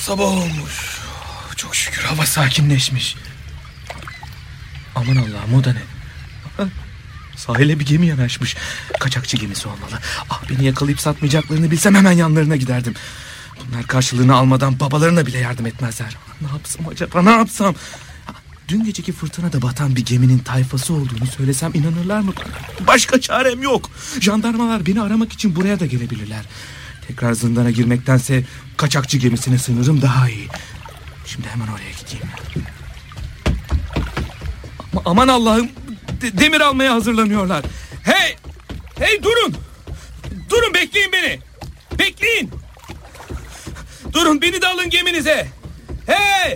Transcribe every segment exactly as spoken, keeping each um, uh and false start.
Sabah olmuş. Çok şükür hava sakinleşmiş. Aman Allah'ım, o da ne? Sahile bir gemi yanaşmış. Kaçakçı gemisi olmalı. Ah, beni yakalayıp satmayacaklarını bilsem hemen yanlarına giderdim. Bunlar karşılığını almadan babalarına bile yardım etmezler. Ne yapsam acaba, ne yapsam? Dün geceki fırtınada batan bir geminin tayfası olduğunu söylesem inanırlar mı? Başka çarem yok. Jandarmalar beni aramak için buraya da gelebilirler. Tekrar zindana girmektense kaçakçı gemisine sığınırım, daha iyi. Şimdi hemen oraya gideyim. Ama aman Allah'ım, de- demir almaya hazırlanıyorlar. Hey! Hey, durun! Durun, bekleyin beni! Bekleyin! Durun, beni de alın geminize! Hey!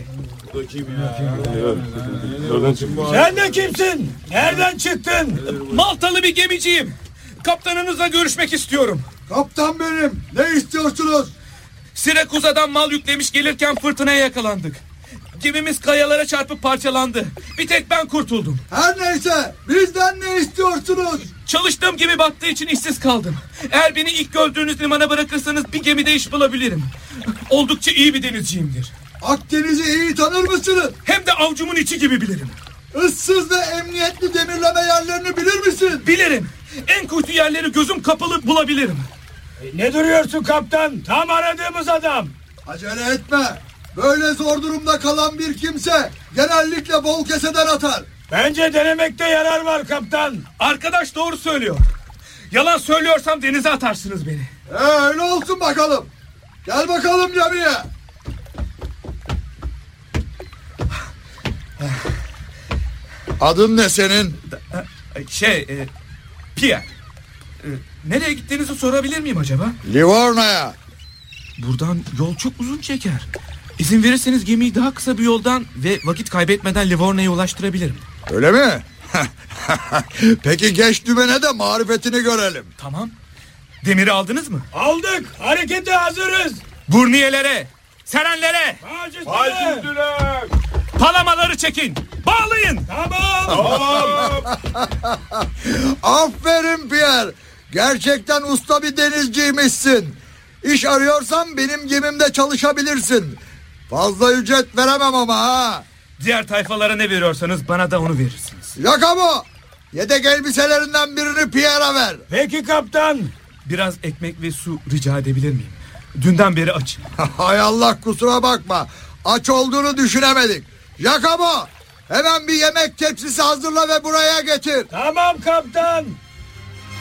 Sen de kimsin? Nereden çıktın? Maltalı bir gemiciyim. Kaptanınızla görüşmek istiyorum. Kaptan benim. Ne istiyorsunuz? Sirakuza'dan mal yüklemiş gelirken fırtınaya yakalandık. Gemimiz kayalara çarpıp parçalandı. Bir tek ben kurtuldum. Her neyse, bizden ne istiyorsunuz? Çalıştığım gemi battığı için işsiz kaldım. Eğer beni ilk gördüğünüz limana bırakırsanız bir gemide iş bulabilirim. Oldukça iyi bir denizciyimdir. Akdeniz'i iyi tanır mısınız? Hem de avcumun içi gibi bilirim. Issız ve emniyetli demirleme yerlerini bilir misin? Bilirim. En kuytu yerleri gözüm kapalı bulabilirim. E, ne duruyorsun kaptan? Tam aradığımız adam. Acele etme. Böyle zor durumda kalan bir kimse genellikle bol keseden atar. Bence denemekte yarar var kaptan. Arkadaş doğru söylüyor. Yalan söylüyorsam denize atarsınız beni. Ee, öyle olsun bakalım. Gel bakalım gemiye. Adın ne senin? Şey, e, Pierre. E, nereye gittiğinizi sorabilir miyim acaba? Livorno'ya. Buradan yol çok uzun çeker. İzin verirseniz gemiyi daha kısa bir yoldan ve vakit kaybetmeden Livorno'ya ulaştırabilirim. Öyle mi? Peki geç dümene de marifetini görelim. Tamam. Demiri aldınız mı? Aldık. Harekete hazırız. Burniyelere, serenlere, Baş üstüne. palamaları çekin. Bağlayın. Tamam. Aferin Pierre. Gerçekten usta bir denizciymişsin. İş arıyorsan benim gemimde çalışabilirsin. Fazla ücret veremem ama ha. Diğer tayfalara ne veriyorsanız bana da onu verirsiniz. Yakamo. Yedek elbiselerinden birini Pierre'a ver. Peki kaptan. Biraz ekmek ve su rica edebilir miyim? Dünden beri açım. Hay Allah, kusura bakma. Aç olduğunu düşünemedik. Yakamo. Hemen bir yemek tepsisi hazırla ve buraya getir. Tamam kaptan.